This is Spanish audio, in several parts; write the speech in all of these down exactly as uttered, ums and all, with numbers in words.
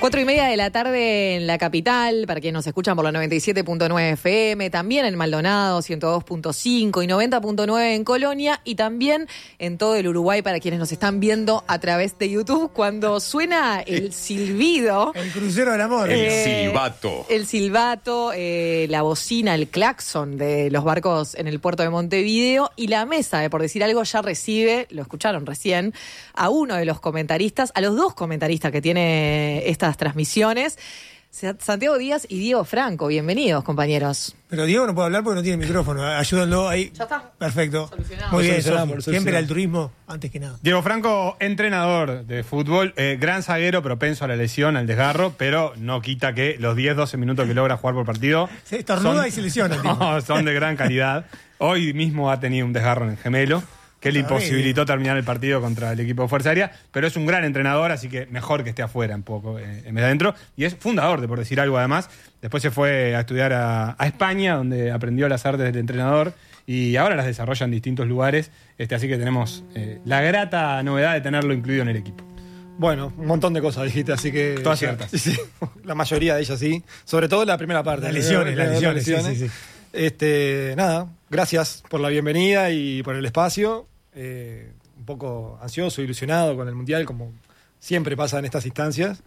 Cuatro y media de la tarde en la capital, para quienes nos escuchan por la noventa y siete punto nueve F M, también en Maldonado, ciento dos punto cinco y noventa punto nueve en Colonia, y también en todo el Uruguay para quienes nos están viendo a través de YouTube, cuando suena el silbido. El crucero del amor. El Eh, silbato. El silbato, eh, la bocina, el claxon de los barcos en el puerto de Montevideo, y la mesa, de por decir algo, ya recibe, lo escucharon recién, a uno de los comentaristas, a los dos comentaristas que tiene estas transmisiones, Santiago Díaz y Diego Franco. Bienvenidos, compañeros. Pero Diego no puede hablar porque no tiene micrófono. Ayúdenlo ahí. Ya está. Perfecto. Solucionado. Muy bien, Solucionamos, Sofi. solucionamos. Siempre el turismo antes que nada. Diego Franco, entrenador de fútbol, eh, gran zaguero, propenso a la lesión, al desgarro, pero no quita que los diez, doce minutos que logra jugar por partido Se estornuda y se lesiona el tipo. no, son de gran calidad. Hoy mismo ha tenido un desgarro en el gemelo, que le imposibilitó terminar el partido contra el equipo de Fuerza Aérea, pero es un gran entrenador, así que mejor que esté afuera un poco, eh, en vez de adentro, y es fundador, de por decir algo además. Después se fue a estudiar a, a España, donde aprendió las artes del entrenador, y ahora las desarrolla en distintos lugares, este, así que tenemos eh, la grata novedad de tenerlo incluido en el equipo. Bueno, un montón de cosas dijiste, así que... Todas ciertas. Sí, la mayoría de ellas sí. Sobre todo la primera parte. Las lesiones, las lesiones, sí, sí, sí. Este, nada, gracias por la bienvenida y por el espacio. Eh, un poco ansioso, ilusionado con el Mundial, como siempre pasa en estas instancias.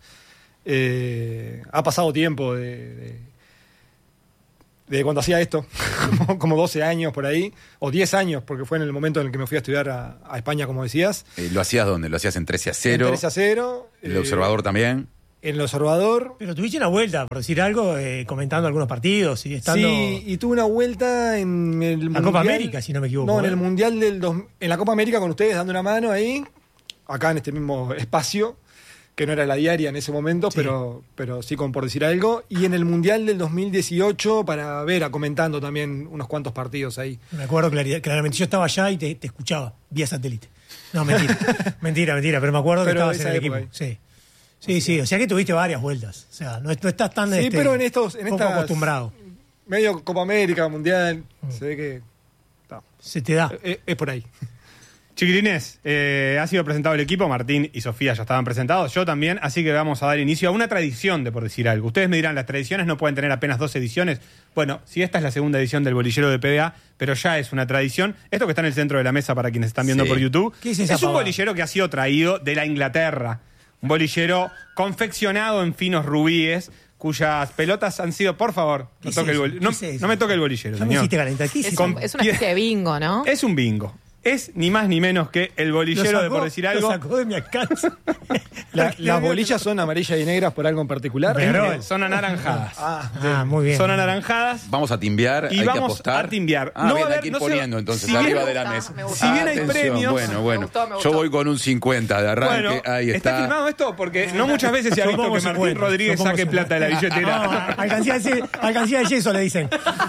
Eh, ha pasado tiempo de, de, de cuando hacía esto, como, como doce años por ahí, o diez años, porque fue en el momento en el que me fui a estudiar a, a España, como decías. Eh, ¿Lo hacías dónde? ¿Lo hacías en trece a cero? En trece a cero. ¿El eh, Observador también? En el Observador. Pero tuviste una vuelta, por decir algo, eh, comentando algunos partidos y estando... Sí, y tuve una vuelta en el La Mundial. Copa América, si no me equivoco. No, en ¿eh? el Mundial del... Dos, en la Copa América con ustedes, dando una mano ahí, acá en este mismo espacio, que no era la diaria en ese momento, Sí. pero, pero sí con por decir algo. Y en el Mundial del dos mil dieciocho, para ver, comentando también unos cuantos partidos ahí. Me acuerdo claridad- claramente. Yo estaba allá y te, te escuchaba vía satélite. No, mentira. mentira, mentira. Pero me acuerdo que Pero estabas en esa el equipo. época ahí. Sí. Sí, sí. O sea que tuviste varias vueltas. O sea, no, no estás tan Sí, este, pero en estos... En poco estas, acostumbrado. medio Copa América, Mundial, se ve que... ta, Se te da. es, es por ahí. Chiquilines, eh, ha sido presentado el equipo, Martín y Sofía ya estaban presentados, yo también, así que vamos a dar inicio a una tradición, de por decir algo. Ustedes me dirán, las tradiciones no pueden tener apenas dos ediciones. Bueno, si esta es la segunda edición del bolillero de P D A, pero ya es una tradición. Esto que está en el centro de la mesa para quienes están viendo Sí. por YouTube, ¿Qué es esa un pavada? bolillero que ha sido traído de la Inglaterra. Un bolillero confeccionado en finos rubíes, cuyas pelotas han sido, por favor, ¿Qué no, es toque el eso? bol- ¿Qué no, es eso? no me toque el bolillero, Ya me señor. hiciste calentar. ¿Qué es Es, eso? un- es una especie de bingo, ¿no? Es un bingo. Es ni más ni menos que el Lo bolillero sacó- de por decir lo algo. sacó de mi alcance. La- ¿Las bolillas son amarillas y negras por algo en particular? Pero- Eh, Son anaranjadas. Ah, muy bien. Son anaranjadas. Vamos a timbiar, Y hay vamos que apostar. a timbiar. Ah, No bien, va a hay haber- que ir no se- poniendo entonces si bien- arriba me de la gusta, mesa. me gusta. Si bien hay Atención, premios- Bueno, Me bueno. gustó, me gustó. Yo voy con un cincuenta de arranque. Bueno, ahí está. está. filmado esto porque no muchas veces se ha Yo visto pongo que Martín cincuenta, Rodríguez yo pongo saque plata de la No, billetera. alcancía, de, alcancía de yeso, le dicen.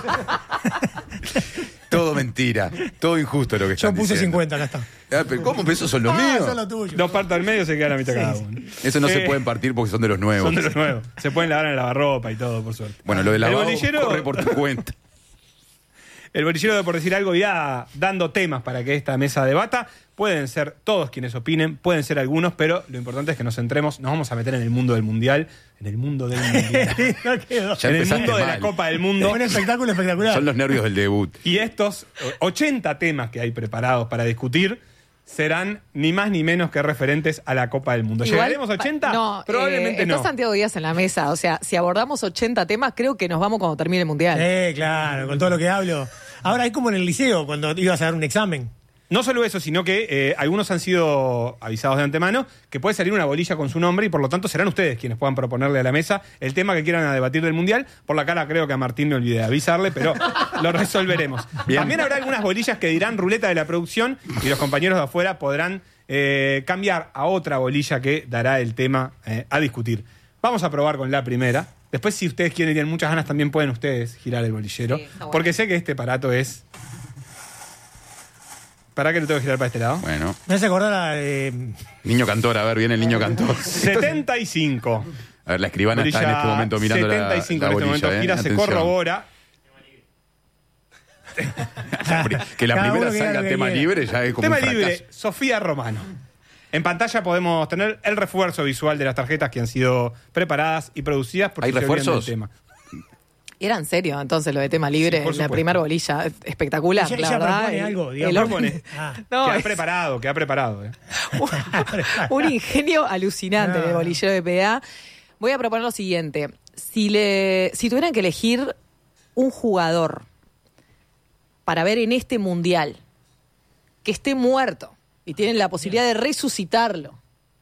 Todo mentira. Todo injusto lo que Yo están puse diciendo. cincuenta, acá está. Ah, pero ¿cómo? ¿Pero esos son los Ah, míos? son los tuyos. Dos partes al medio se quedan a la mitad cada uno. Esos no se Eh, pueden partir porque son de los nuevos. Son de los nuevos. Se pueden lavar en el lavarropa y todo, por suerte. Bueno, lo de El lavado bolillero- corre por tu cuenta. El bolillero de por decir algo irá dando temas para que esta mesa debata. Pueden ser todos quienes opinen, pueden ser algunos, pero lo importante es que nos centremos, nos vamos a meter en el mundo del mundial, en el mundo del mundial, No quedó. Ya en el empezaste mundo de la mal. Copa del Es Mundo. un espectáculo espectacular. Son los nervios del debut. Y estos ochenta temas que hay preparados para discutir serán ni más ni menos que referentes a la Copa del Mundo. Igual, ¿Llegaremos a ochenta? No, Probablemente eh, no. está Santiago Díaz en la mesa. O sea, si abordamos ochenta temas, creo que nos vamos cuando termine el Mundial. Eh, claro, con todo lo que hablo. Ahora es como en el liceo, cuando ibas a dar un examen. No solo eso, sino que eh, algunos han sido avisados de antemano que puede salir una bolilla con su nombre y por lo tanto serán ustedes quienes puedan proponerle a la mesa el tema que quieran a debatir del Mundial. Por la cara creo que a Martín me olvidé de avisarle, pero lo resolveremos. Bien. También habrá algunas bolillas que dirán ruleta de la producción y los compañeros de afuera podrán eh, cambiar a otra bolilla que dará el tema eh, a discutir. Vamos a probar con la primera. Después, si ustedes quieren y tienen muchas ganas, también pueden ustedes girar el bolillero. Sí, está bueno. Porque sé que este aparato es... ¿Para qué lo tengo que girar para este lado? Bueno. Me hace acordar a... eh, Niño cantor, a ver, viene el niño cantor. setenta y cinco. A ver, la escribana está en Bolilla este momento mirando la, setenta y cinco la en este bolilla. momento. ¿eh? Gira, se Atención. corrobora. Que la Cada primera uno que haga salga lo que tema quiera. libre ya es como Tema un fracaso. libre, Sofía Romano. En pantalla podemos tener el refuerzo visual de las tarjetas que han sido preparadas y producidas por ¿Hay si se olvidan refuerzos? del tema. Era en serio, entonces, lo de tema libre, Sí, por la supuesto. primera bolilla, espectacular, Ella- la ella verdad. propone el- algo, el digamos. hombre- Ah. No, queda es preparado, queda preparado. ¿eh? un ingenio alucinante No. de bolillero de P A. Voy a proponer lo siguiente. Si, le, si tuvieran que elegir un jugador para ver en este mundial que esté muerto y tienen la posibilidad de resucitarlo,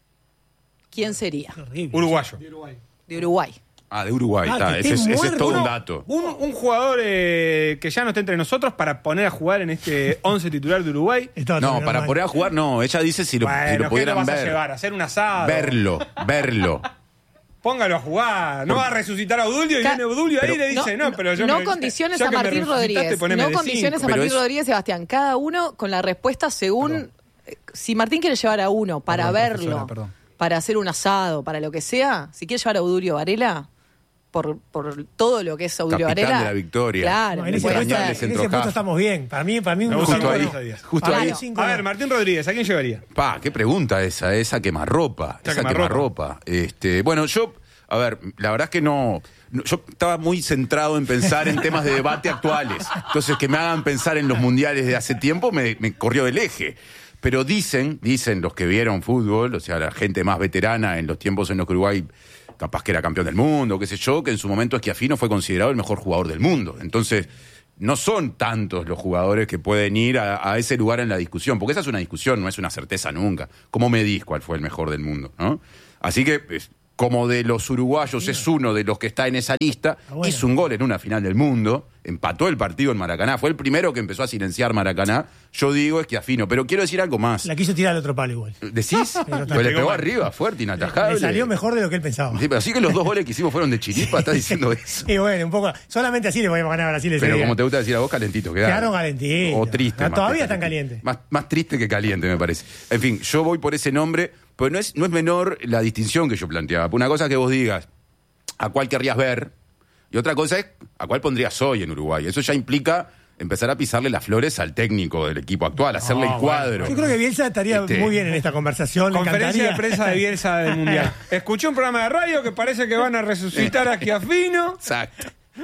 ¿quién sería? Horrible. Uruguayo. De Uruguay. Ah, de Uruguay, Ah, está. que Ese, esté es- ese es muerto. todo un Uno- dato. Un, un jugador eh, que ya no esté entre nosotros para poner a jugar en este once titular de Uruguay. Estaba No, terminando para mal. poder a jugar, no. Ella dice si lo, si Bueno, lo ¿qué lo pudieran vas a ver. llevar? ¿A hacer un asado? Verlo, verlo. Póngalo a jugar. No va a resucitar a Udulio y Ca- viene Udulio ahí y le dice, no, pero yo no me- condiciones ya a que me Martín resucitaste, Rodríguez. poneme No de condiciones cinco. a Pero Martín es- Rodríguez, Sebastián. Cada uno con la respuesta según. eh, Si Martín quiere llevar a uno para Perdón, verlo, profesora, perdón. para hacer un asado, para lo que sea, si quiere llevar a Udulio Varela, por, por todo lo que es Udulio Capitán Varela. de la victoria. Claro, No, en le ese, puede puesto, hacer. Entrañables en ese centrocazo. puesto estamos bien. Para mí, para mí un gusta cinco ahí, no. justo Para ahí. mí un cinco A no. ver, Martín Rodríguez, ¿a quién llevaría? Pa, qué pregunta esa, esa quemarropa. Esa Esa quemarropa. quemarropa. Este, bueno, yo, a ver, la verdad es que no, no- yo estaba muy centrado en pensar en temas de debate actuales. Entonces, que me hagan pensar en los mundiales de hace tiempo me, me corrió del eje. Pero dicen, dicen los que vieron fútbol, o sea, la gente más veterana en los tiempos en los que Uruguay capaz que era campeón del mundo, qué sé yo, que en su momento Schiaffino fue considerado el mejor jugador del mundo. Entonces, no son tantos los jugadores que pueden ir a, a ese lugar en la discusión, porque esa es una discusión, no es una certeza nunca. ¿Cómo medís cuál fue el mejor del mundo? ¿No? Así que, es- como de los uruguayos es uno de los que está en esa lista, Ah, bueno. hizo un gol en una final del mundo, empató el partido en Maracaná, fue el primero que empezó a silenciar Maracaná. Yo digo Schiaffino, pero quiero decir algo más. La quiso tirar al otro palo igual. ¿Decís? Pero Pues le pegó pegó mal. arriba, fuerte, inatajable. Le salió mejor de lo que él pensaba. Sí, pero así que los dos goles que hicimos fueron de chiripa, estás diciendo eso. Y bueno, un poco. Solamente así le podíamos ganar a Brasil ese Pero día. como te gusta decir a vos, calentito quedaron. Quedaron calentitos. O triste. Ah, más todavía que están calentito. calientes. Más, más triste que caliente, me parece. En fin, yo voy por ese nombre, pero no es, no es menor la distinción que yo planteaba. Una cosa es que vos digas a cuál querrías ver, y otra cosa es a cuál pondrías hoy en Uruguay. Eso ya implica empezar a pisarle las flores al técnico del equipo actual, hacerle No, el cuadro. Yo creo que Bielsa estaría Este- muy bien en esta conversación. le Conferencia de encantaría. prensa de Bielsa del Mundial. Escuché un programa de radio que parece que van a resucitar a Schiaffino. Exacto.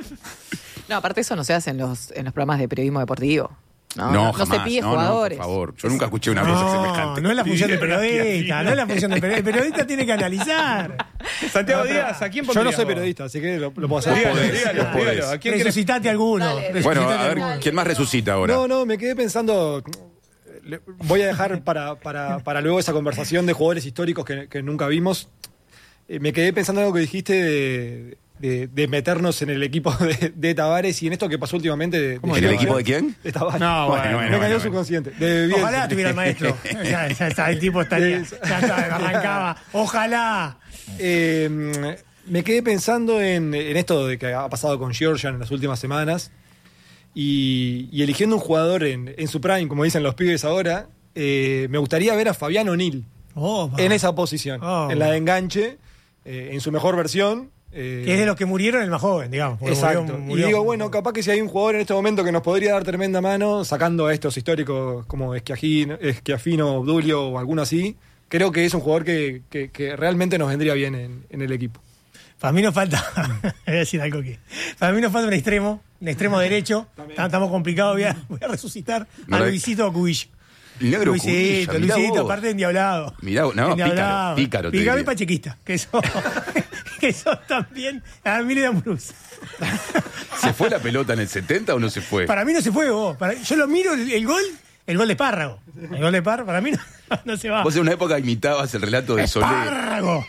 No, aparte eso no se hace en los, en los programas de periodismo deportivo. No, No, no, jamás. se pide No, no, jugadores. por favor. Yo nunca escuché una cosa No, semejante. no es la función del Dijeron a periodista, Schiaffino. no es la función del periodista. El periodista tiene que analizar. Santiago Díaz, ¿a quién Yo pondrías no soy vos? periodista, así que lo, lo puedo hacer. Dígalo, podés, dígalo, no podés. dígalo. ¿A quién querés? Resucitate alguno. Dale. Bueno, Resucitate a ver, alguno. ¿quién más resucita ahora? No, no, me quedé pensando. le- Voy a dejar para, para, para luego esa conversación de jugadores históricos que, que nunca vimos. Eh, me quedé pensando en algo que dijiste de, de- de meternos en el equipo de, de Tavares y en esto que pasó últimamente. De, ¿En el equipo de quién? De Tavares. No, bueno, me bueno, cayó bueno, subconsciente. De Bielsa. Ojalá tuviera el maestro. Ya, ya está, el tipo estaría. Ya está, arrancaba. Ojalá. Eh, me quedé pensando en, en esto de que ha pasado con Georgian en las últimas semanas y, y eligiendo un jugador en, en su prime, como dicen los pibes ahora, eh, me gustaría ver a Fabián O'Neill Oh, va. en esa posición, Oh. en la de enganche, eh, en su mejor versión. eh, Que es de los que murieron el más joven, digamos. porque Exacto. murió- Y murió- digo, bueno, capaz que si hay un jugador en este momento que nos podría dar tremenda mano, sacando a estos históricos como Schiaffino, Schiaffino, Obdulio o alguno así, creo que es un jugador que, que- que realmente nos vendría bien en, en el equipo. Para mí nos falta, voy a decir algo que. Para mí nos falta un extremo, un extremo derecho. Estamos complicados, voy a, voy a resucitar No a lo- Luisito Cubillo. El negro Luisito, Cubilla, mirá Luisito, vos. aparte de endiablado. Mirá, no, pícaro, Endiablado. pícaro te Pícaro y diría. pachequista, que eso, que eso también a mí le da un plus. ¿Se fue la pelota en el setenta o no se fue? Para mí no se fue vos. Para- yo lo miro, el, el gol, el gol de Párrago. El gol de Párrago, para mí no, no se va. Vos en una época imitabas el relato de Solé. ¡Párrago!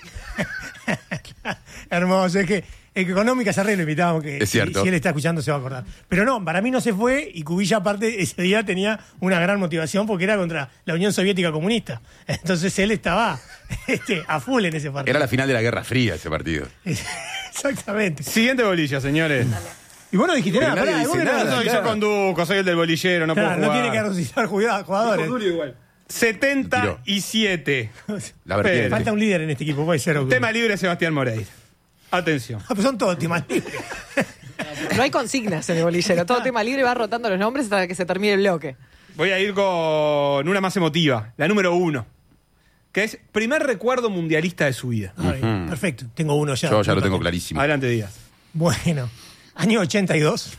Hermoso, es que, es que económica se arreglo invitábamos que Es cierto. Si, si él está escuchando se va a acordar. Pero no, para mí no se fue y Cubilla aparte ese día tenía una gran motivación porque era contra la Unión Soviética Comunista. Entonces él estaba este, a full en ese partido. Era la final de la Guerra Fría ese partido. Exactamente. Siguiente bolilla, señores. Y vos no dijiste Pero nada, nadie pará, y vos dice que no- nada, No, yo claro. conduzco, soy el del bolillero, no Claro, puedo no jugar. tiene que resucitar jugadores. jugadores. igual. setenta y siete. La vertiente. Falta un líder en este equipo, puede ser. Tema libre, Sebastián Moreira. Atención. Ah, pues son todos temas libres. No hay consignas en el bolillero. Todo tema libre va rotando los nombres hasta que se termine el bloque. Voy a ir con una más emotiva, la número uno. que es primer recuerdo mundialista de su vida. Ay, Ujú. Perfecto, tengo uno ya. Yo ya lo tengo clarísimo. Adelante, Díaz. Bueno, año ochenta y dos.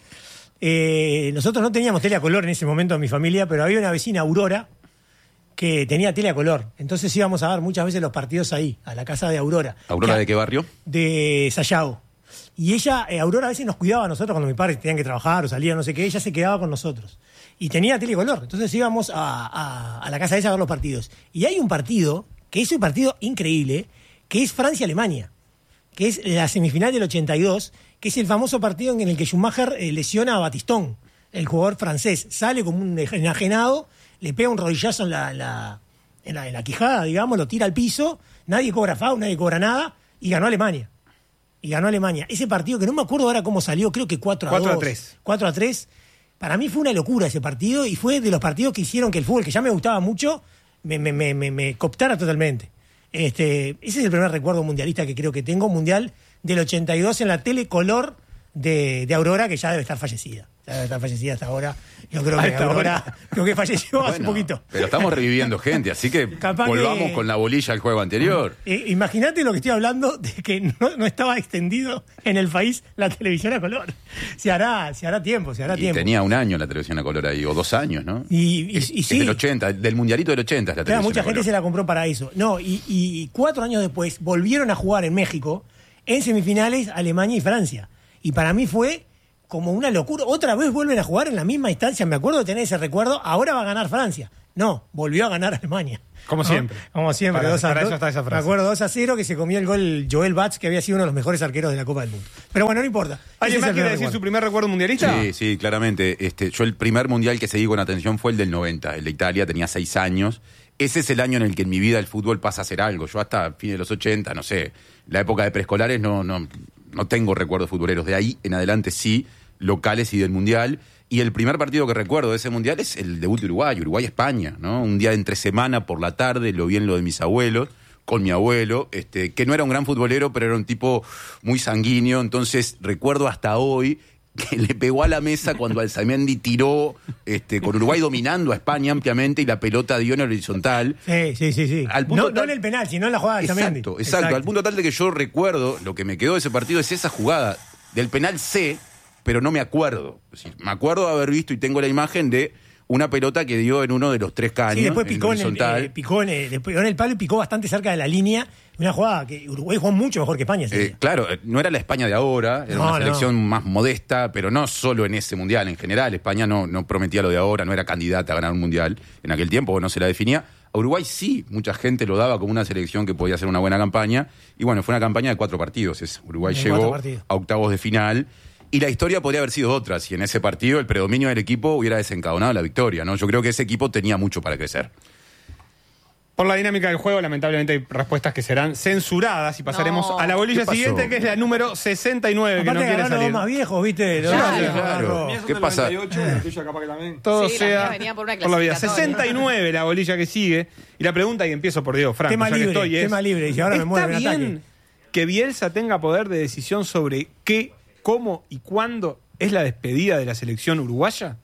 Eh, nosotros no teníamos tele a color en ese momento en mi familia, pero había una vecina, Aurora, que tenía tele a color. Entonces íbamos a ver muchas veces los partidos ahí, a la casa de Aurora. ¿Aurora Que- de qué barrio? De Sayago. Y ella, eh, Aurora, a veces nos cuidaba a nosotros cuando mis padres tenían que trabajar o salían, no sé qué, ella se quedaba con nosotros. Y tenía tele color. Entonces íbamos a, a- a la casa de ella a ver los partidos. Y hay un partido, que es un partido increíble, que es Francia-Alemania, que es la semifinal del ochenta y dos, que es el famoso partido en el que Schumacher eh, lesiona a Batistón, el jugador francés. Sale como un enajenado, le pega un rodillazo en la, en la, en la, en la quijada, digamos, lo tira al piso, nadie cobra foul, nadie cobra nada, y ganó Alemania. Y ganó Alemania. Ese partido, que no me acuerdo ahora cómo salió, creo que cuatro a dos. cuatro a tres. cuatro a tres. Para mí fue una locura ese partido y fue de los partidos que hicieron que el fútbol, que ya me gustaba mucho, me, me, me, me, me cooptara totalmente. Este, ese es el primer recuerdo mundialista que creo que tengo, mundial del ochenta y dos en la tele color de, de Aurora, que ya debe estar fallecida. Ya debe estar fallecida hasta ahora. Yo creo A que esta Aurora, hora. creo que falleció hace Bueno, poquito. Pero estamos reviviendo gente, así que Capaz volvamos que- con la bolilla al juego anterior. Eh, Imagínate lo que estoy hablando de que no, no estaba extendido en el país la televisión a color. Se hará, se hará tiempo, se hará Y tiempo. tenía un año la televisión a color ahí, o dos años, ¿no? Y- y- es, y es sí. del ochenta, del mundialito del ochenta es la Claro, televisión mucha a gente color. se la compró para eso. No, y, y cuatro años después volvieron a jugar en México en semifinales Alemania y Francia. Y para mí fue como una locura. Otra vez vuelven a jugar en la misma instancia. Me acuerdo de tener ese recuerdo. Ahora va a ganar Francia. No, volvió a ganar Alemania. Como ¿No? siempre. Como siempre. Para- dos a para dos. eso está esa frase. Me acuerdo dos a cero que se comió el gol Joel Batz, que había sido uno de los mejores arqueros de la Copa del Mundo. Pero bueno, no importa. Ese ¿Alguien es más el quiere primer decir recuerdo. su primer recuerdo mundialista? Sí, sí, claramente. Este, yo el primer mundial que seguí con atención fue el del noventa, el de Italia, tenía seis años. Ese es el año en el que en mi vida el fútbol pasa a ser algo. Yo hasta fines de los ochenta, no sé, la época de preescolares no, no, no tengo recuerdos futboleros. De ahí en adelante sí, locales y del mundial. Y el primer partido que recuerdo de ese mundial es el debut de Uruguay, Uruguay-España, ¿no? Un día de entre semana por la tarde, lo vi en lo de mis abuelos, con mi abuelo, este, que no era un gran futbolero, pero era un tipo muy sanguíneo. Entonces recuerdo hasta hoy que le pegó a la mesa cuando Alzamendi tiró, este, con Uruguay dominando a España ampliamente y la pelota dio en horizontal. Sí, sí, sí. sí. Al punto no, no tal- en el penal, sino en la jugada de Alzamendi. Exacto, exacto, al punto tal de que yo recuerdo, lo que me quedó de ese partido es esa jugada del penal C, pero no me acuerdo. Es decir, me acuerdo de haber visto y tengo la imagen de una pelota que dio en uno de los tres caños. Sí, después en picó en, el, horizontal. eh, picó, en el, después picó en el palo y picó bastante cerca de la línea. Una jugada que Uruguay jugó mucho mejor que España ese Eh, día. claro, eh, no era la España de ahora, era No, una no. selección más modesta, pero no solo en ese mundial. En general, España no, no prometía lo de ahora, no era candidata a ganar un mundial en aquel tiempo, no se la definía. A Uruguay sí, mucha gente lo daba como una selección que podía hacer una buena campaña. Y bueno, fue una campaña de cuatro partidos. Es, Uruguay De llegó cuatro partidos. a octavos de final. Y la historia podría haber sido otra si en ese partido el predominio del equipo hubiera desencadenado la victoria, ¿no? Yo creo que ese equipo tenía mucho para crecer. Por la dinámica del juego, lamentablemente hay respuestas que serán censuradas y pasaremos No. a la bolilla ¿Qué pasó? siguiente, que es la número sesenta y nueve, que no Aparte quiere agarraron los salir. más viejos, ¿viste? Los- Claro, los- claro. los- ¿Qué pasa? noventa y ocho, la tuya capaz que también. Todo Sí, la sea mía venía por una la vida. clasificatoria. sesenta y nueve la bolilla que sigue. Y la pregunta, y empiezo por Diego Franco, Tema ya que libre, estoy, es, tema libre. Y ahora me ¿está muero en bien ataque. que Bielsa tenga poder de decisión sobre qué, cómo y cuándo es la despedida de la selección uruguaya?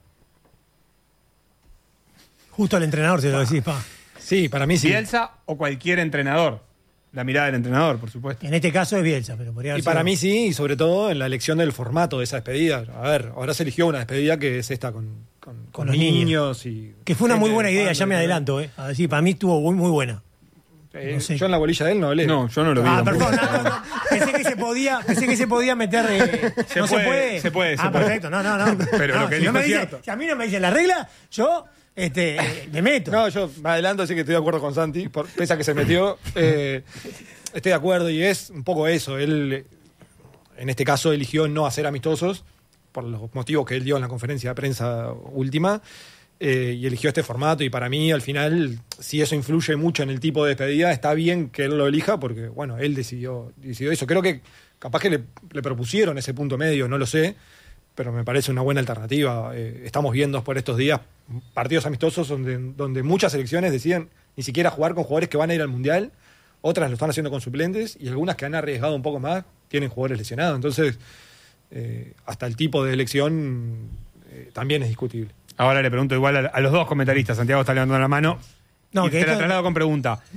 Justo al entrenador se lo decís, pa. Sí, para mí sí. Bielsa o cualquier entrenador. La mirada del entrenador, por supuesto. En este caso es Bielsa, pero podría haber Y para sido- mí sí, y sobre todo en la elección del formato de esa despedida. A ver, ahora se eligió una despedida que es esta con, con, con los niños. y Que fue una muy gente buena idea, de ya me banda, adelanto, ¿eh? A decir, para mí estuvo muy, muy buena. Eh, No sé. Yo en la bolilla de él no hablé. No, yo no lo vi. Ah, tampoco. perdón, no, no, no. Pensé que se podía, pensé que se podía meter. eh, Se no puede, se puede. se puede, se Ah, puede. perfecto, no, no, no. Pero No, lo que si, dijo no me es dice- cierto. si a mí no me dicen la regla, yo este, eh, me meto. No, yo me adelanto, así que estoy de acuerdo con Santi, por, pese a que se metió. eh, estoy de acuerdo y es un poco eso. Él, eh, en este caso, eligió no hacer amistosos por los motivos que él dio en la conferencia de prensa última. eh, y eligió este formato. Y para mí, al final, si eso influye mucho en el tipo de despedida, está bien que él lo elija porque, bueno, él decidió, decidió eso. Creo que capaz que le, le propusieron ese punto medio, no lo sé. Pero me parece una buena alternativa. Eh, estamos viendo por estos días partidos amistosos donde, donde muchas selecciones deciden ni siquiera jugar con jugadores que van a ir al Mundial, otras lo están haciendo con suplentes y algunas que han arriesgado un poco más tienen jugadores lesionados. Entonces, eh, hasta el tipo de elección eh, también es discutible. Ahora le pregunto igual a, a los dos comentaristas. Santiago está levantando la mano. No, y que te la esto- traslado con pregunta.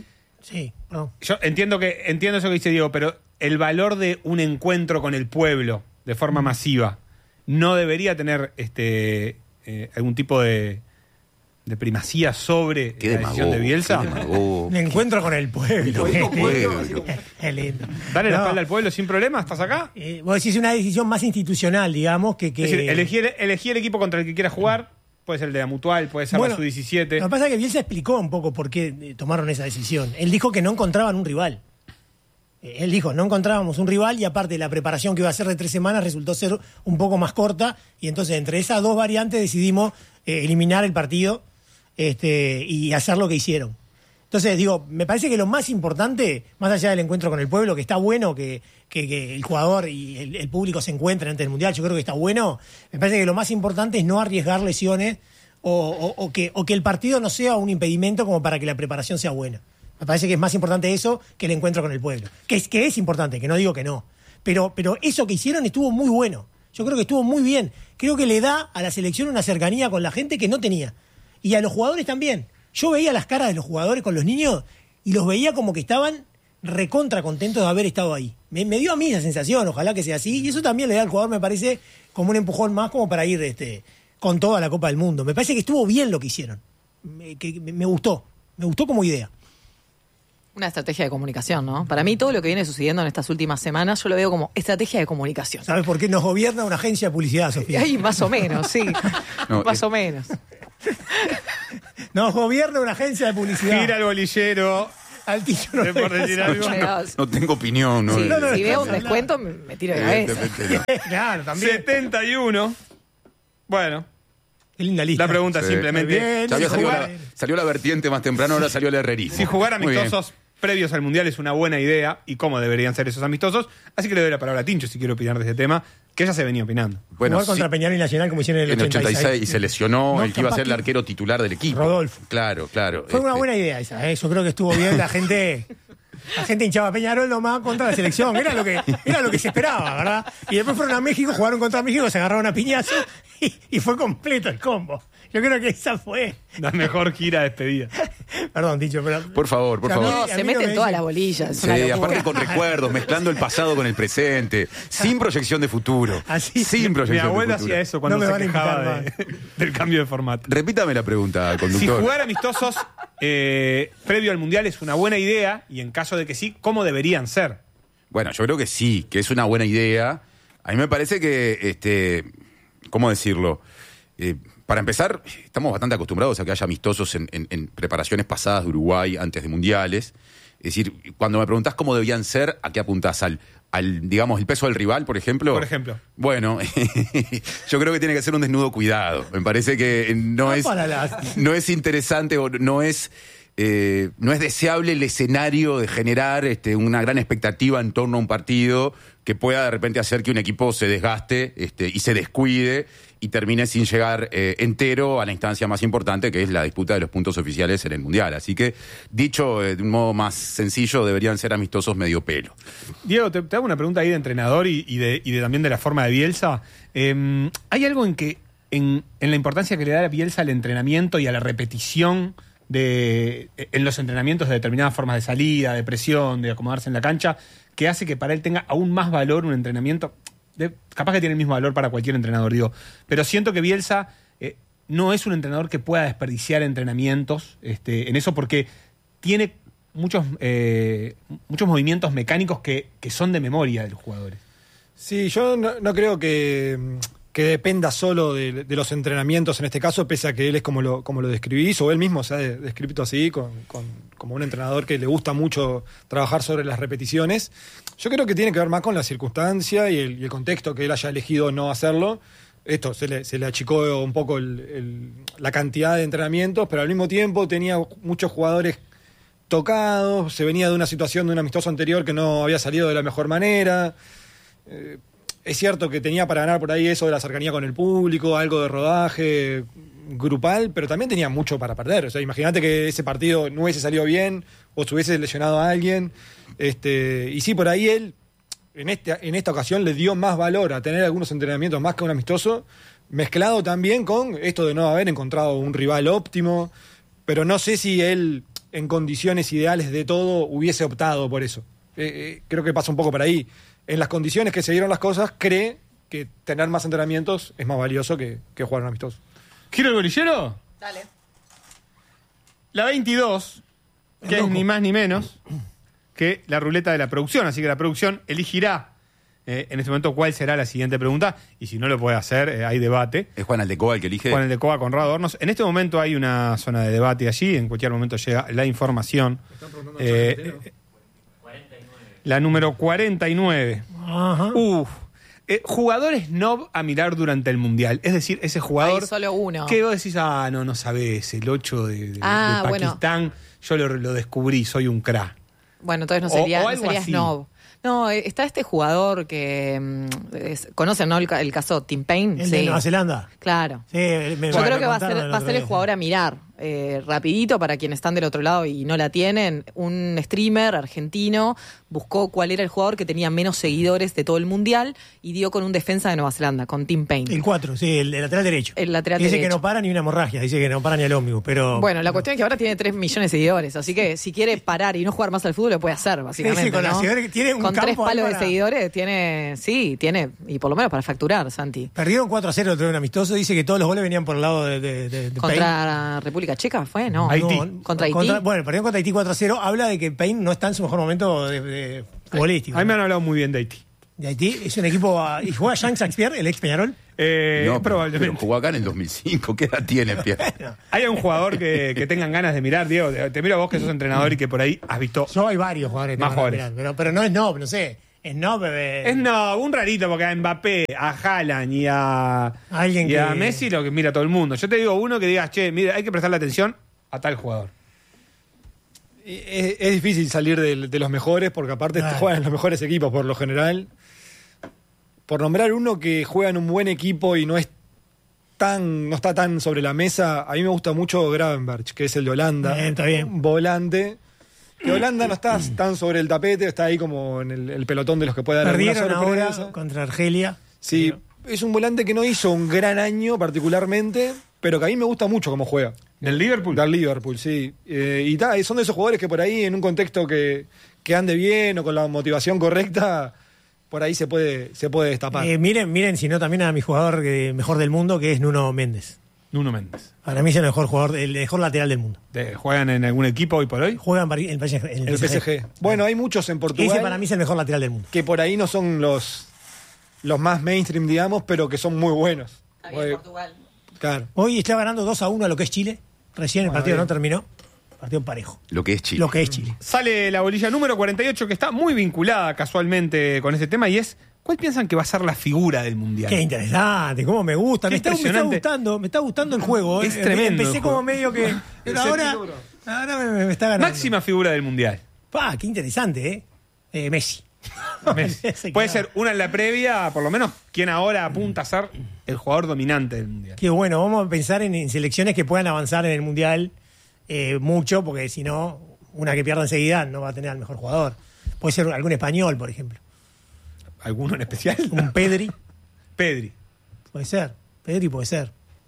Sí, no. Yo entiendo que entiendo eso que dice Diego, pero el valor de un encuentro con el pueblo de forma masiva no debería tener este eh, algún tipo de, de primacía sobre Qué la decisión de demagogo, Bielsa. qué demagogo. Me encuentro con el pueblo. El pueblo. Es lindo. Dale la No, espalda al pueblo sin problema, ¿estás acá? eh, vos decís una decisión más institucional, digamos, que... que... Es decir, elegir, elegir el equipo contra el que quieras jugar, puede ser el de la Mutual, puede ser Bueno, la sub diecisiete. Lo que pasa es que Bielsa explicó un poco por qué eh, tomaron esa decisión. Él dijo que no encontraban un rival. Eh, Él dijo, no encontrábamos un rival y aparte la preparación que iba a ser de tres semanas resultó ser un poco más corta y entonces entre esas dos variantes decidimos eh, eliminar el partido este, y hacer lo que hicieron. Entonces, digo, me parece que lo más importante, más allá del encuentro con el pueblo, que está bueno que, que, que el jugador y el, el público se encuentren antes del Mundial, yo creo que está bueno, me parece que lo más importante es no arriesgar lesiones o, o, o, que, o que el partido no sea un impedimento como para que la preparación sea buena. Me parece que es más importante eso que el encuentro con el pueblo. Que es, que es importante, que no digo que no. Pero, pero eso que hicieron estuvo muy bueno. Yo creo que estuvo muy bien. Creo que le da a la selección una cercanía con la gente que no tenía. Y a los jugadores también. Yo veía las caras de los jugadores con los niños y los veía como que estaban recontra contentos de haber estado ahí. Me, me dio a mí esa sensación, ojalá que sea así. Y eso también le da al jugador, me parece, como un empujón más como para ir este, con toda la Copa del Mundo. Me parece que estuvo bien lo que hicieron. Me, que, me gustó. Me gustó como idea. Una estrategia de comunicación, ¿no? Para mí todo lo que viene sucediendo en estas últimas semanas yo lo veo como estrategia de comunicación. ¿Sabes por qué nos gobierna una agencia de publicidad, Sofía? Ay, más o menos, sí. No, más es- o menos. Nos gobierna una agencia de publicidad. Gira el bolillero. Al tío no ¿Qué por le decir hagas- algo? No tengo opinión. No, Sí, no, no, si veo un no, no. descuento, me, me tiro de cabeza. Evidentemente no. Claro, también. setenta y uno. Bueno, Qué linda lista. la pregunta Sí. simplemente. Bien. Ya había Si salido, jugar- la, salió la vertiente más temprano, ahora salió el herrerismo. Si jugar Muy bien. amistosos previos al Mundial es una buena idea y cómo deberían ser esos amistosos, así que le doy la palabra a Tincho si quiere opinar de ese tema, que ya se venía opinando. Bueno, jugar contra sí, Peñarol y Nacional como hicieron en el en el ochenta y seis. ochenta y seis y se lesionó No, el que iba a capaz ser el que- arquero titular del equipo. Rodolfo. Claro, claro. Fue una Este, buena idea esa, ¿eh? Yo creo que estuvo bien. La gente, la gente hinchaba a Peñarol nomás contra la selección. Era lo que, era lo que se esperaba, ¿verdad? Y después fueron a México, jugaron contra México, se agarraron a piñazo y, y fue completo el combo. Yo creo que esa fue. La mejor gira de despedida. Perdón, dicho, pero. Por favor, por O sea, a mí- favor. No, a se mí no meten me todas dicen- las bolillas. Es Sí, una locura. aparte con recuerdos, mezclando el pasado con el presente, sin proyección de futuro. Así. sin Mi proyección de abuela futuro. hacía eso cuando No me se van a quejaba invitar de- del cambio de formato. Repítame la pregunta, Si conductor. jugar amistosos eh, previo al Mundial es una buena idea, y en caso de que sí, ¿cómo deberían ser? Bueno, yo creo que sí, que es una buena idea. A mí me parece que, este, ¿cómo decirlo? Eh, para empezar, estamos bastante acostumbrados a que haya amistosos en, en- en preparaciones pasadas de Uruguay antes de mundiales. Es decir, cuando me preguntás cómo debían ser, ¿a qué apuntás? ¿Al, al digamos, el peso del rival, por ejemplo? Por ejemplo. Bueno, yo creo que tiene que ser un desnudo cuidado. Me parece que no No es, para las- no es interesante o no es... eh, no es deseable el escenario de generar este, una gran expectativa en torno a un partido que pueda de repente hacer que un equipo se desgaste este, y se descuide y termine sin llegar eh, entero a la instancia más importante, que es la disputa de los puntos oficiales en el Mundial. Así que, dicho eh, de un modo más sencillo, deberían ser amistosos medio pelo. Diego, te, te hago una pregunta ahí de entrenador y, y de, y de también de la forma de Bielsa. Eh, ¿Hay algo en que en, en la importancia que le da a Bielsa al entrenamiento y a la repetición de en los entrenamientos de determinadas formas de salida, de presión, de acomodarse en la cancha, que hace que para él tenga aún más valor un entrenamiento? De, capaz que tiene el mismo valor para cualquier entrenador, digo. Pero siento que Bielsa eh, no es un entrenador que pueda desperdiciar entrenamientos este, en eso, porque tiene muchos, eh, muchos movimientos mecánicos que, que son de memoria de los jugadores. Sí, yo no, no creo que, que dependa solo de, de los entrenamientos en este caso, pese a que él es como lo, como lo describís, o él mismo se ha de- descrito así, con, con- como un entrenador que le gusta mucho trabajar sobre las repeticiones. Yo creo que tiene que ver más con la circunstancia y el, y el contexto que él haya elegido no hacerlo. Esto se le, se le achicó un poco el- el- la cantidad de entrenamientos, pero al mismo tiempo tenía muchos jugadores tocados, se venía de una situación de un amistoso anterior que no había salido de la mejor manera. Eh, es cierto que tenía para ganar por ahí eso de la cercanía con el público, algo de rodaje grupal, pero también tenía mucho para perder. O sea, imagínate que ese partido no hubiese salido bien o se hubiese lesionado a alguien. Este, y sí, por ahí él, en, este, en esta ocasión, le dio más valor a tener algunos entrenamientos más que un amistoso, mezclado también con esto de no haber encontrado un rival óptimo. Pero no sé si él en condiciones ideales de todo, hubiese optado por eso. Eh, eh, creo que pasa un poco por ahí. En las condiciones que se dieron las cosas, cree que tener más entrenamientos es más valioso que, que jugar un amistoso. ¿Giro el bolillero? Dale. La veintidós, que es ni más ni menos que la ruleta de la producción. Así que la producción elegirá eh, en este momento cuál será la siguiente pregunta. Y si no lo puede hacer, eh, hay debate. Es Juan Aldecoa el que elige. Juan Aldecoa, Conrado Hornos. En este momento hay una zona de debate allí. En cualquier momento llega la información. Eh, eh, la número cuarenta y nueve. Ajá. Uf. Eh, jugadores no a mirar durante el Mundial. Es decir, ese jugador Hay solo uno. que vos decís, ah, no, no sabés, el ocho de, de- Ah, de bueno. Pakistán, yo lo, lo descubrí, soy un crack. Bueno, entonces no O- sería, o no algo sería así. snob. No, eh, está este jugador que mm, es- conocen, ¿no? El, ca- el caso Tim Payne. ¿El sí. de Nueva Zelanda? Claro. Sí, me- me Yo me creo que va a contaron ser, el va a otro ser el día. jugador a mirar. Eh, rapidito, para quienes están del otro lado y no la tienen, un streamer argentino buscó cuál era el jugador que tenía menos seguidores de todo el mundial y dio con un defensa de Nueva Zelanda, con Tim Payne. El cuatro, sí, el, el lateral derecho. El lateral dice derecho. que no para ni una hemorragia, dice que no para ni el ómnibus, pero... Bueno, la cuestión es que ahora tiene tres millones de seguidores, así que si quiere parar y no jugar más al fútbol, lo puede hacer, básicamente. Sí, sí, con ¿no? los seguidores que tiene un Con tres campo ahí palos de para- seguidores, tiene, sí, tiene, y por lo menos para facturar, Santi. Perdieron cuatro a cero otro día en un amistoso, dice que todos los goles venían por el lado de, de, de- de Payne. Contra República Checa, ¿fue? No. Haití. No, ¿Contra Haití? bueno, perdieron contra Haití cuatro a cero, habla de que Payne no está en su mejor momento de, de futbolístico. A mí me han hablado muy bien de Haití. De Haití, es un equipo... ah, ¿Y juega Jean Shakespeare, el ex Peñarol? Eh, No, pero, probablemente. pero jugó acá en el dos mil cinco. ¿Qué edad tiene, Pierre? ¿Hay un jugador que, que tengan ganas de mirar, Diego? Te miro a vos que sos entrenador y que por ahí has visto. Yo hay varios jugadores. que Más te van a jugadores. mirar, Pero, pero no es Snob, no sé. Snob... eh, Es no, un rarito, porque a Mbappé, a Haaland y a, Alguien y a que- Messi lo que mira todo el mundo. Yo te digo uno que digas, che, mire, hay que prestarle atención a tal jugador. Es, es difícil salir de, de los mejores porque aparte Claro. juegan en los mejores equipos por lo general. Por nombrar uno que juega en un buen equipo y no es tan, no está tan sobre la mesa, a mí me gusta mucho Gravenberch, que es el de Holanda. Bien, está bien. Un volante. Que Holanda no está tan sobre el tapete, está ahí como en el, el pelotón de los que puede dar alguna Perdieron sorpresa. ahora contra Argelia. Sí, es un volante que no hizo un gran año particularmente, pero que a mí me gusta mucho cómo juega. ¿Del Liverpool? Del Liverpool, sí. Eh, y ta, y son de esos jugadores que por ahí, en un contexto que, que ande bien o con la motivación correcta, por ahí se puede, se puede destapar. Eh, miren, miren, si no, también a mi jugador eh, mejor del mundo, que es Nuno Méndez. Nuno Méndez. Para mí es el mejor jugador, el mejor lateral del mundo. De- ¿Juegan en algún equipo hoy por hoy? Juega en París- en el P S G. en el P S G. Bueno, hay muchos en Portugal Ese para mí es el mejor lateral del mundo. que por ahí no son los, los más mainstream, digamos, pero que son muy buenos. Oye, claro. Hoy está ganando dos a uno a lo que es Chile. Recién el Bueno, partido bien. no terminó. Partido parejo. Lo que es Chile. Lo que es Chile. Sale la bolilla número cuarenta y ocho, que está muy vinculada casualmente con este tema, y es, ¿cuál piensan que va a ser la figura del Mundial? Qué interesante, cómo me gusta. Qué Me está, me está impresionante. gustando, me está gustando el juego. Es eh. tremendo Empecé el como juego. medio que. Pero ahora, ahora me, me está ganando. Máxima figura del Mundial. Pa, qué interesante, ¿eh? eh Messi. Messi. Ese Puede que- ser una en la previa, por lo menos quien ahora apunta a ser el jugador dominante del Mundial. Qué bueno, vamos a pensar en, en selecciones que puedan avanzar en el Mundial eh, mucho, porque si no, una que pierda enseguida no va a tener al mejor jugador. Puede ser algún español, por ejemplo. ¿Alguno en especial? Un Pedri, Pedri. puede ser. Pedri puede ser.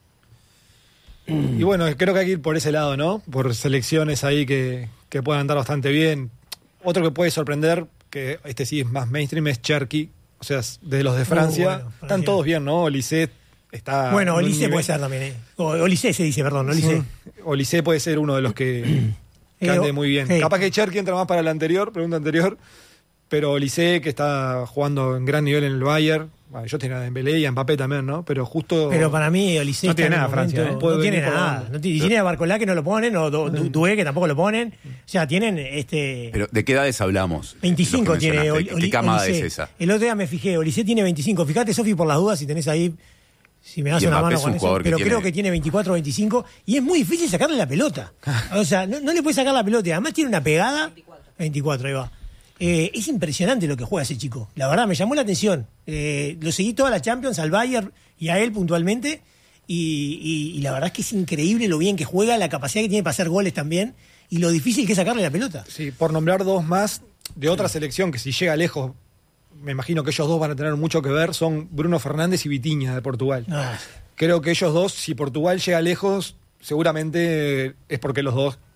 Y bueno, creo que hay que ir por ese lado, ¿no? Por selecciones ahí que, que puedan andar bastante bien. Otro que puede sorprender, que este sí es más mainstream, es Cherky. O sea, de los de Francia. bueno, Francia. Están todos bien, ¿no? Olise está. bueno, en un Olise nivel- puede ser también, ¿eh? O, Olise se dice, perdón, Olise. Olise puede ser uno de los que, que Eh, ande o- muy bien. sí. Capaz que Cherky entra más para la anterior, pregunta anterior. Pero Olise, que está jugando en gran nivel en el Bayern. Bueno, yo tenía a Dembélé y a Mbappé también, ¿no? Pero justo. Pero para mí, Olise No está tiene en nada un Francia, momento- ¿eh? Puede No tiene venir por la nada. banda. No tiene, y tiene a Barcolá que no lo ponen, o Du- Du- Dué que tampoco lo ponen. O sea, tienen este. Pero, ¿de qué edades hablamos? veinticinco Los que tiene mencionaste. Oli- ¿Qué camada Olise. es esa? El otro día me fijé, Olise tiene veinticinco. Fíjate, Sofi, por las dudas, si tenés ahí, si me das Y una Mbappé mano es con un eso. jugador que Pero tiene- creo que tiene veinticuatro o veinticinco. Y es muy difícil sacarle la pelota. O sea, no, no le puedes sacar la pelota. Y además tiene una pegada. veinticuatro, ahí va. Eh, es impresionante lo que juega ese chico. La verdad, me llamó la atención. Eh, lo seguí toda la Champions, al Bayern y a él puntualmente. Y, y- y la verdad es que es increíble lo bien que juega, la capacidad que tiene para hacer goles también. Y lo difícil que es sacarle la pelota. Sí, por nombrar dos más de otra selección que si llega lejos, me imagino que ellos dos van a tener mucho que ver, son Bruno Fernández y Vitinha de Portugal. Ah, Creo que ellos dos, si Portugal llega lejos, seguramente es porque los dos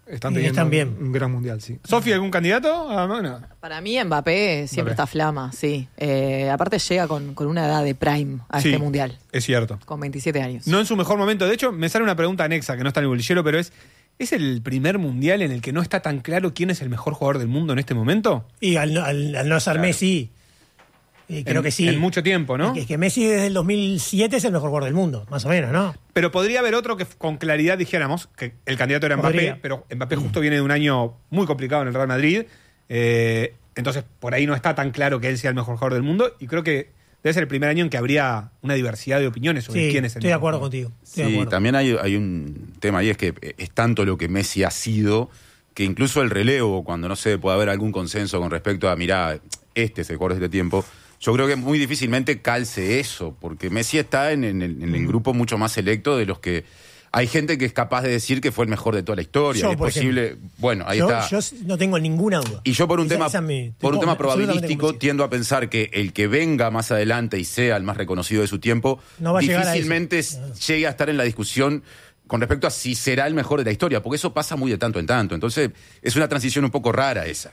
están Y teniendo están bien. Un, un gran mundial, sí. ¿Sofi, algún candidato? Ah, bueno. Para mí Mbappé siempre Mbappé. está flama, sí. Eh, aparte llega con, con una edad de prime a Sí, este mundial, es cierto. con veintisiete años. No en su mejor momento. De hecho, me sale una pregunta anexa que no está en el bolillero, pero es: ¿es el primer mundial en el que no está tan claro quién es el mejor jugador del mundo en este momento? Y al, no- al- al no ser Claro. Messi, eh, creo En- que sí. En mucho tiempo, ¿no? Es que Messi desde el dos mil siete es el mejor jugador del mundo, más o menos, ¿no? Pero podría haber otro que f- con claridad dijéramos que el candidato era Mbappé, Podría. pero Mbappé justo viene de un año muy complicado en el Real Madrid. eh, entonces, por ahí no está tan claro que él sea el mejor jugador del mundo. Y creo que debe ser el primer año en que habría una diversidad de opiniones sobre Sí, quién es el estoy de mejor acuerdo jugador. contigo. Estoy de Sí, acuerdo. también hay, hay un tema ahí, es que es tanto lo que Messi ha sido, que incluso el relevo, cuando no sé, puede haber algún consenso con respecto a, mirá, este es el jugador de este tiempo, yo creo que muy difícilmente calce eso, porque Messi está en, en el, en el grupo mucho más selecto de los que... Hay gente que es capaz de decir que fue el mejor de toda la historia. Yo, es por posible... ejemplo. Bueno, ahí yo, está. yo no tengo ninguna duda. Y yo por un Esa- tema, esa me- por un estoy tema absolutamente probabilístico convencido. tiendo a pensar que el que venga más adelante y sea el más reconocido de su tiempo, No va a llegar a difícilmente eso. llegue a estar en la discusión con respecto a si será el mejor de la historia, porque eso pasa muy de tanto en tanto. Entonces, es una transición un poco rara esa.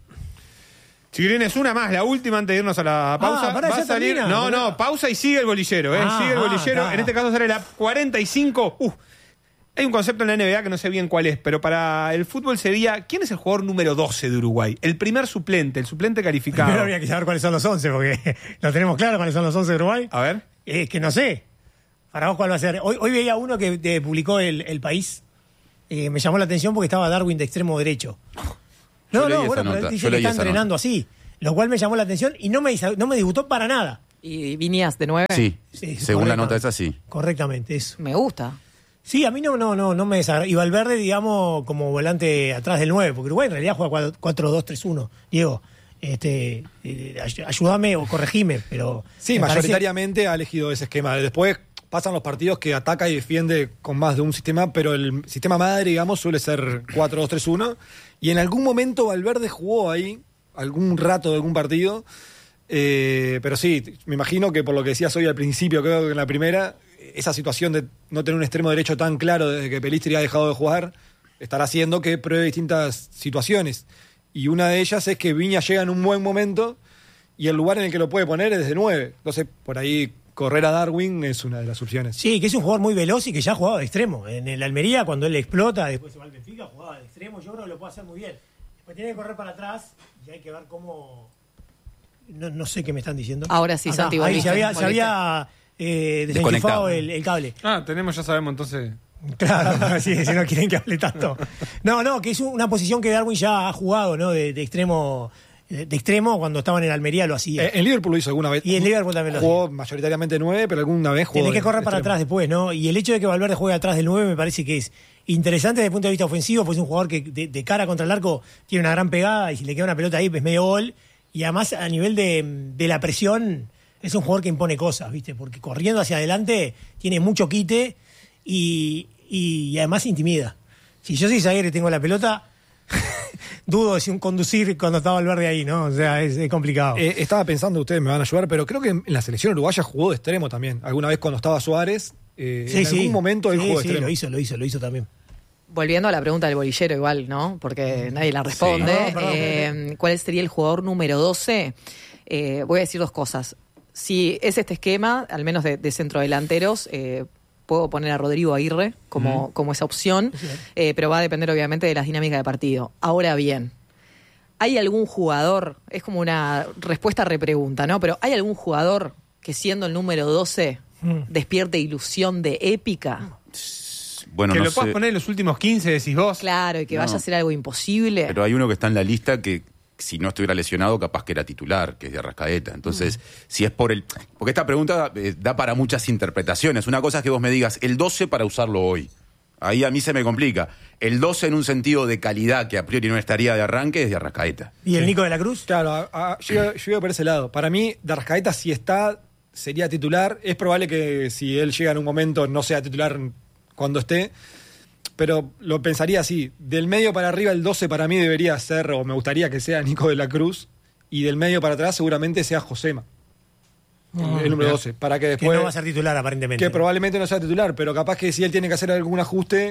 Chiquilines, una más, la última antes de irnos a la pausa. Ah, pará, Va ya a salir. termina, no, pará. no, pausa y sigue el bolillero, ¿eh? Ah, sigue el ah, bolillero. está. En este caso sale la cuarenta y cinco. Uh, hay un concepto en la N B A que no sé bien cuál es, pero para el fútbol sería: ¿quién es el jugador número doce de Uruguay? El primer suplente, el suplente calificado. Primero habría que saber cuáles son los once, porque lo tenemos claro cuáles son los once de Uruguay. A ver. Es que no sé. Para vos, ¿cuál va a ser? Hoy, hoy veía uno que eh, publicó el, el País. Eh, me llamó la atención porque estaba Darwin de extremo derecho. Yo No, leí no, esa bueno, pero nota, él dice yo que leí está esa entrenando así. Lo cual me llamó la atención y no me, disa- no me disgustó para nada. ¿Y Vinías de nueve? Sí, Sí, según la correcto. nota es así. Correctamente, eso. Me gusta. Sí, a mí no, no, no, no me desagrada. Y Valverde, digamos, como volante atrás del nueve, porque Uruguay en realidad juega cuatro dos tres uno. Diego, este, eh, ay- ayúdame o corregime, pero. Sí, me parece- mayoritariamente ha elegido ese esquema. Después pasan los partidos que ataca y defiende con más de un sistema, pero el sistema madre, digamos, suele ser cuatro dos tres uno. Y en algún momento Valverde jugó ahí, algún rato de algún partido. Eh, pero sí, me imagino que por lo que decías hoy al principio, creo que en la primera, esa situación de no tener un extremo derecho tan claro desde que Pelistri ha dejado de jugar, estará haciendo que pruebe distintas situaciones. Y una de ellas es que Viña llega en un buen momento y el lugar en el que lo puede poner es desde nueve. Entonces, por ahí correr a Darwin es una de las opciones. Sí, que es un jugador muy veloz y que ya ha jugado de extremo. En el Almería, cuando él explota, después se va al Benfica, jugaba de extremo. Yo creo que lo puede hacer muy bien. Después tiene que correr para atrás y hay que ver cómo. No, no sé qué me están diciendo. Ahora sí, Acá, Santi, ahí volviste, se había, se volviste. había eh, Desconectado. desenchufado el, el cable. Ah, tenemos, ya sabemos entonces. Claro, sí, si no quieren que hable tanto. No, no, que es una posición que Darwin ya ha jugado, ¿no? De, de extremo, de, de extremo cuando estaba en el Almería lo hacía. Eh, en Liverpool lo hizo alguna vez. Y en Liverpool también lo Jugó hacía. mayoritariamente nueve, pero alguna vez jugó. Tenés que de- correr de para extremo. atrás después, ¿no? Y el hecho de que Valverde juegue atrás del nueve me parece que es interesante desde el punto de vista ofensivo, pues es un jugador que de, de cara contra el arco tiene una gran pegada y si le queda una pelota ahí es medio gol. Y además a nivel de, de la presión es un jugador que impone cosas, ¿viste? Porque corriendo hacia adelante tiene mucho quite y, y, y además intimida. Si yo soy zaguero y tengo la pelota, dudo de si un conducir cuando estaba Valverde ahí, ¿no? O sea, es, es complicado. Eh, estaba pensando, ustedes me van a ayudar, pero creo que en la selección uruguaya jugó de extremo también. Alguna vez cuando estaba Suárez, eh, en algún momento él Sí, jugó de sí, extremo. lo hizo, lo hizo, lo hizo también. Volviendo a la pregunta del bolillero igual, ¿no? Porque nadie la responde. No, perdón, Eh, ¿Cuál sería el jugador número doce? Eh, voy a decir dos cosas. Si es este esquema, al menos de, de centrodelanteros, eh, puedo poner a Rodrigo Aguirre como, como esa opción, eh, pero va a depender obviamente de las dinámicas de partido. Ahora bien, ¿hay algún jugador, es como una respuesta repregunta, ¿no? Pero ¿hay algún jugador que siendo el número doce Mm. despierte ilusión de épica? Bueno, que no lo puedas sé, poner en los últimos quince, decís vos. Claro, y que No. vaya a ser algo imposible. pero hay uno que está en la lista que si no estuviera lesionado capaz que era titular, que es de Arrascaeta. Entonces, si es por el... Porque esta pregunta eh, da para muchas interpretaciones. Una cosa es que vos me digas el doce para usarlo hoy. Ahí a mí se me complica. El doce en un sentido de calidad que a priori no estaría de arranque es de Arrascaeta. ¿Y el Nico de la Cruz? Claro, a- a- yo, iba- yo iba por ese lado. Para mí, Darrascaeta, si está, sería titular. Es probable que si él llega en un momento no sea titular cuando esté. Pero lo pensaría así. Del medio para arriba, el doce para mí debería ser, o me gustaría que sea Nico de la Cruz. Y del medio para atrás, seguramente sea Josema. el, el número doce. Para que Que después. no va a ser titular aparentemente. Que probablemente no sea titular, pero capaz que si él tiene que hacer algún ajuste,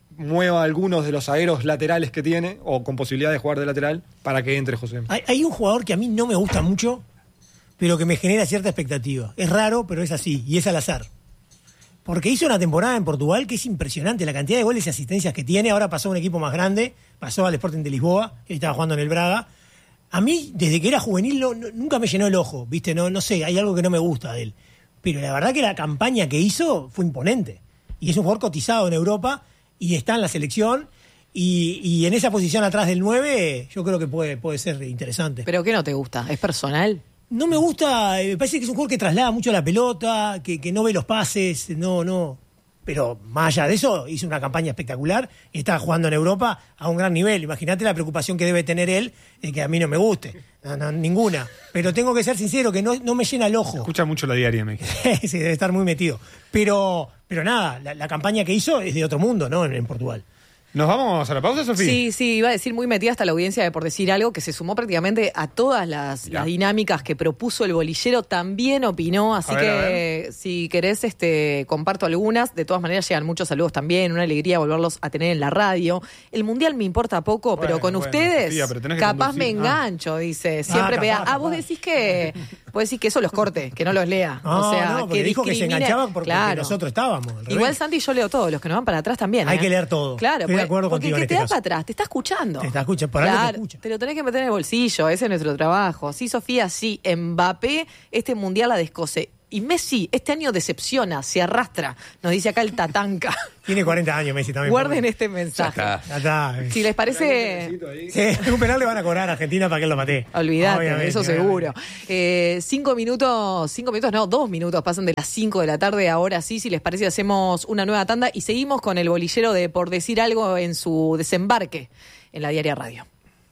mueva algunos de los zagueros laterales que tiene, o con posibilidad de jugar de lateral, para que entre José. Hay, hay un jugador que a mí no me gusta mucho, pero que me genera cierta expectativa. Es raro, pero es así, y es Salazar. Porque hizo una temporada en Portugal que es impresionante, la cantidad de goles y asistencias que tiene. Ahora pasó a un equipo más grande, pasó al Sporting de Lisboa, él estaba jugando en el Braga. A mí, desde que era juvenil, no, no, nunca me llenó el ojo, ¿viste? No, no sé, hay algo que no me gusta de él. Pero la verdad que la campaña que hizo fue imponente. Y es un jugador cotizado en Europa y está en la selección. Y, y en esa posición atrás del nueve, yo creo que puede, puede ser interesante. ¿Pero qué no te gusta? ¿Es personal? No me gusta, me parece que es un jugador que traslada mucho la pelota, que, que no ve los pases, no, no. Pero más allá de eso, hizo una campaña espectacular y está jugando en Europa a un gran nivel. Imagínate la preocupación que debe tener él de que a mí no me guste. No, no, ninguna. Pero tengo que ser sincero, que no, no me llena el ojo. Escucha mucho la diaria, me Sí, debe estar muy metido. Pero, pero nada, la, la campaña que hizo es de otro mundo, ¿no? En, en Portugal. ¿Nos vamos a la pausa, Sofía? Sí, sí, iba a decir muy metida hasta la audiencia de Por Decir Algo, que se sumó prácticamente a todas las, las dinámicas que propuso el bolillero, también opinó, así A ver, que a ver. si querés este comparto algunas. De todas maneras llegan muchos saludos también, una alegría volverlos a tener en la radio. El Mundial me importa poco, pero Bueno, con bueno, ustedes Sofía, pero tenés que capaz conducir. me engancho, dice, siempre capaz, pega. Ah, capaz. vos decís que vos decís que eso los corte, que no los lea. No, o sea, no, porque que dijo que se discrimine. enganchaba porque Claro. nosotros estábamos. al Igual revés. Santi, yo leo todo, los que nos van para atrás también. Hay ¿eh? que leer todo. Claro, Estoy de porque- acuerdo porque contigo el en que este te da caso. para atrás, te está escuchando. Te está escuchando, por algo te Claro, escucha. te lo tenés que meter en el bolsillo, ese es nuestro trabajo. Sí, Sofía, sí, Mbappé, este mundial la descoce. Y Messi, este año decepciona, se arrastra, nos dice acá el Tatanka. Tiene cuarenta años Messi también. Guarden pobre. este mensaje. Ya Ya está. Si les parece... Sí, un penal le van a cobrar a Argentina para que él lo matee. Olvídate, Obviamente, eso seguro. obviamente. Eh, cinco minutos, cinco minutos, no, dos minutos pasan de las cinco de la tarde. Ahora sí, si les parece, hacemos una nueva tanda y seguimos con el bolillero de Por Decir Algo en su desembarque en la Diaria Radio.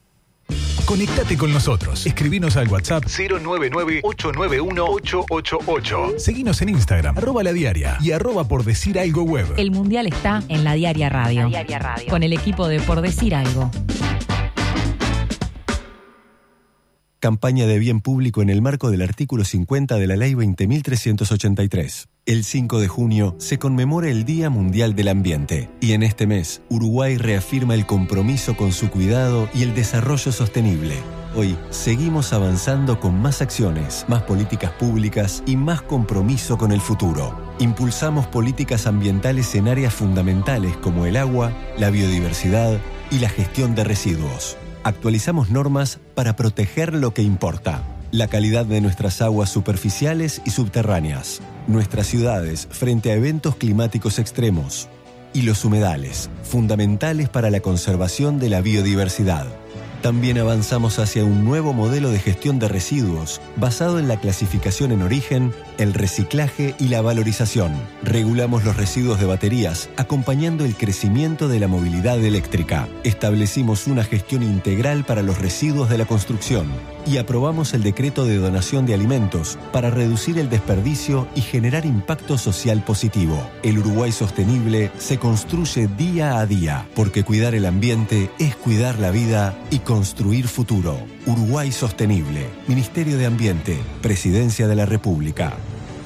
Conectate con nosotros. Escribinos al WhatsApp cero nueve nueve, ocho nueve uno, ocho ocho ocho. Seguinos en Instagram, arroba la diaria y arroba por decir algo web. El Mundial está en la Diaria Radio. La Diaria Radio. Con el equipo de Por Decir Algo. Campaña de bien público en el marco del artículo cincuenta de la Ley veinte mil trescientos ochenta y tres. El cinco de junio se conmemora el Día Mundial del Ambiente y en este mes Uruguay reafirma el compromiso con su cuidado y el desarrollo sostenible. Hoy seguimos avanzando con más acciones, más políticas públicas y más compromiso con el futuro. Impulsamos políticas ambientales en áreas fundamentales como el agua, la biodiversidad y la gestión de residuos. Actualizamos normas para proteger lo que importa. La calidad de nuestras aguas superficiales y subterráneas. Nuestras ciudades frente a eventos climáticos extremos. Y los humedales, fundamentales para la conservación de la biodiversidad. También avanzamos hacia un nuevo modelo de gestión de residuos basado en la clasificación en origen, el reciclaje y la valorización. Regulamos los residuos de baterías, acompañando el crecimiento de la movilidad eléctrica. Establecimos una gestión integral para los residuos de la construcción y aprobamos el decreto de donación de alimentos para reducir el desperdicio y generar impacto social positivo. El Uruguay sostenible se construye día a día, porque cuidar el ambiente es cuidar la vida y construir futuro. Uruguay Sostenible, Ministerio de Ambiente, Presidencia de la República.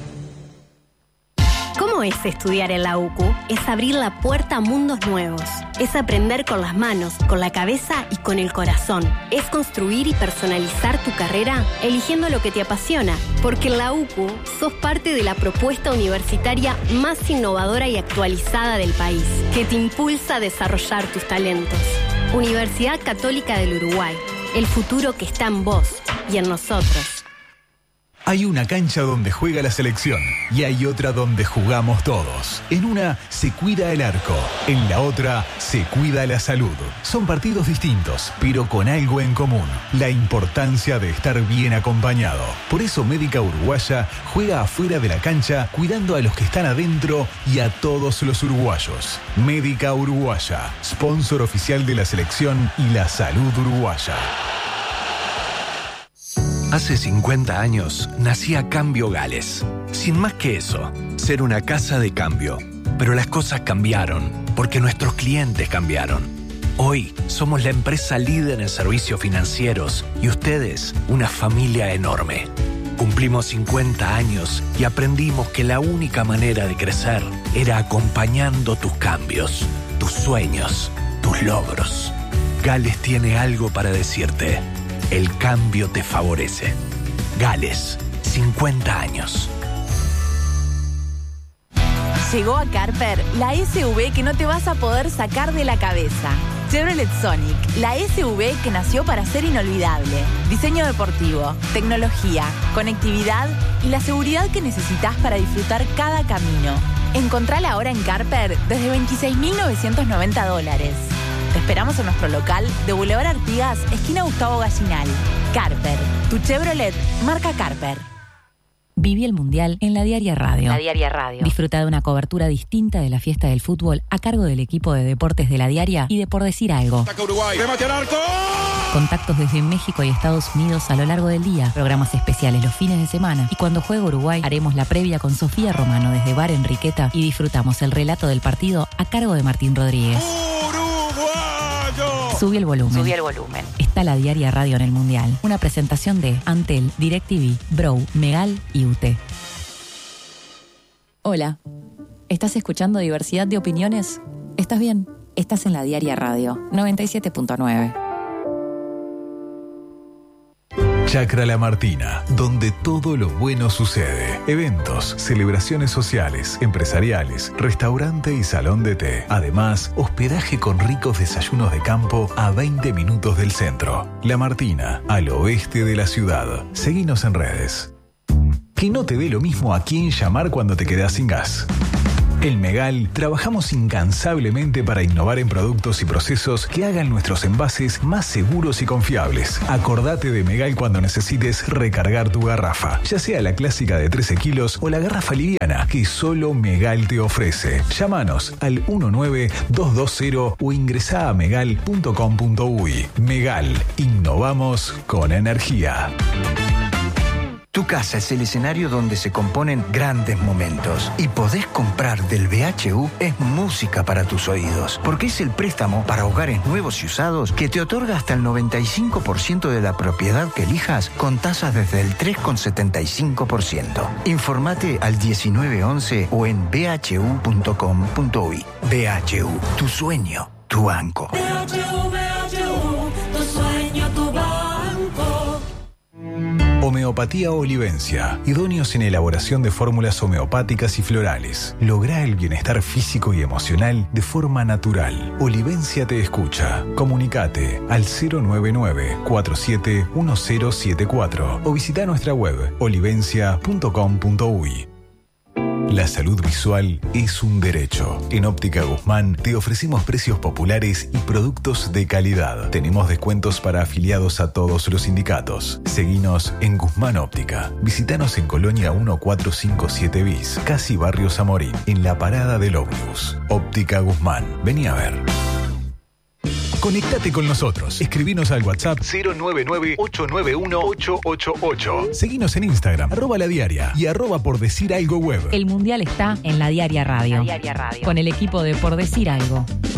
¿Cómo es estudiar en la U C U? Es abrir la puerta a mundos nuevos. Es aprender con las manos, con la cabeza y con el corazón. Es construir y personalizar tu carrera eligiendo lo que te apasiona. Porque en la U C U sos parte de la propuesta universitaria más innovadora y actualizada del país, que te impulsa a desarrollar tus talentos. Universidad Católica del Uruguay. El futuro que está en vos y en nosotros. Hay una cancha donde juega la selección y hay otra donde jugamos todos. En una se cuida el arco, en la otra se cuida la salud. Son partidos distintos, pero con algo en común: la importancia de estar bien acompañado. Por eso Médica Uruguaya juega afuera de la cancha, cuidando a los que están adentro y a todos los uruguayos. Médica Uruguaya, sponsor oficial de la selección y la salud uruguaya. Hace cincuenta años nacía Cambio Gales. Sin más que eso, ser una casa de cambio. Pero las cosas cambiaron, porque nuestros clientes cambiaron. Hoy somos la empresa líder en servicios financieros y ustedes una familia enorme. Cumplimos cincuenta años y aprendimos que la única manera de crecer era acompañando tus cambios. tus sueños, tus logros. Gales tiene algo para decirte. El cambio te favorece. Gales, cincuenta años. Llegó a Carper la S U V que no te vas a poder sacar de la cabeza. Chevrolet Sonic, la S U V que nació para ser inolvidable. Diseño deportivo, tecnología, conectividad y la seguridad que necesitas para disfrutar cada camino. Encontrala ahora en Carper desde veintiséis mil novecientos noventa dólares. Te esperamos en nuestro local de Boulevard Artigas, esquina Gustavo Gallinal. Carper, tu Chevrolet, marca Carper. Viví el Mundial en La Diaria Radio. La Diaria Radio. Disfruta de una cobertura distinta de la fiesta del fútbol a cargo del equipo de deportes de La Diaria y de Por Decir Algo. Ataca Uruguay. ¡Remate al arco! Contactos desde México y Estados Unidos a lo largo del día, programas especiales los fines de semana y cuando juega Uruguay haremos la previa con Sofía Romano desde Bar Enriqueta y disfrutamos el relato del partido a cargo de Martín Rodríguez. ¡Uruguayo! Sube el volumen. Subí el volumen. Está La Diaria Radio en el Mundial. Una presentación de Antel, DirecTV, Bro, Megal y U T E. Hola. ¿Estás escuchando Diversidad de Opiniones? ¿Estás bien? Estás en La Diaria Radio, noventa y siete punto nueve. Chacra La Martina, donde todo lo bueno sucede. Eventos, celebraciones sociales, empresariales, restaurante y salón de té. Además, hospedaje con ricos desayunos de campo a veinte minutos del centro. La Martina, al oeste de la ciudad. Seguinos en redes. Que no te dé lo mismo a quién llamar cuando te quedas sin gas. En Megal trabajamos incansablemente para innovar en productos y procesos que hagan nuestros envases más seguros y confiables. Acordate de Megal cuando necesites recargar tu garrafa, ya sea la clásica de trece kilos o la garrafa liviana que solo Megal te ofrece. Llámanos al uno nueve dos dos cero o ingresá a megal punto com punto uy. Megal, innovamos con energía. Tu casa es el escenario donde se componen grandes momentos y podés comprar del B H U es música para tus oídos, porque es el préstamo para hogares nuevos y usados que te otorga hasta el noventa y cinco por ciento de la propiedad que elijas con tasas desde el tres coma setenta y cinco por ciento. Informate al diecinueve once o en b h u punto com punto uy. B H U, tu sueño, tu banco. B H U, B H U, tu sueño, tu banco. Homeopatía Olivencia, idóneos en elaboración de fórmulas homeopáticas y florales. Lográ el bienestar físico y emocional de forma natural. Olivencia te escucha. Comunicate al cero nueve nueve cuatro siete uno cero siete cuatro o visita nuestra web olivencia punto com punto uy. La salud visual es un derecho. En Óptica Guzmán te ofrecemos precios populares y productos de calidad. Tenemos descuentos para afiliados a todos los sindicatos. Seguinos en Guzmán Óptica. Visítanos en Colonia mil cuatrocientos cincuenta y siete bis, casi Barrio Zamorín, en la parada del ómnibus. Óptica Guzmán. Vení a ver. Conectate con nosotros. Escribinos al WhatsApp cero nueve nueve ocho nueve uno ocho ocho ocho. Seguinos en Instagram, arroba La Diaria y arroba Por Decir Algo Web. El Mundial está en La Diaria Radio. La Diaria Radio. Con el equipo de Por Decir Algo.